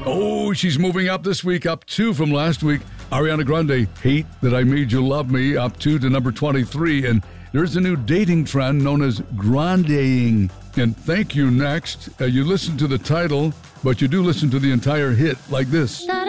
Oh, she's moving up this week, up 2 from last week. Ariana Grande, Hate That I Made You Love Me, up 2 to number 23. And there's a new dating trend known as grandeing. And Thank You next. You listen to the title, but you do listen to the entire hit like this.